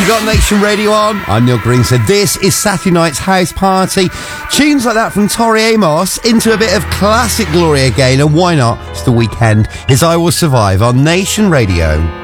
You got Nation Radio on. I'm Neil Green. So this is Saturday night's house party. Tunes like that from Tori Amos into a bit of classic Gloria Gaynor. Why not? It's the weekend. It's I Will Survive on Nation Radio.